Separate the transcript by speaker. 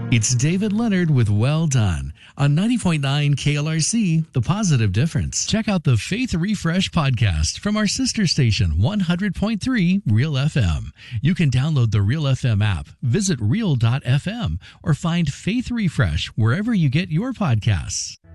Speaker 1: It's David Leonard with Well Done on 90.9 KLRC, The Positive Difference. Check out the Faith Refresh podcast from our sister station, 100.3 Real FM. You can download the Real FM app, visit real.fm, or find Faith Refresh wherever you get your podcasts.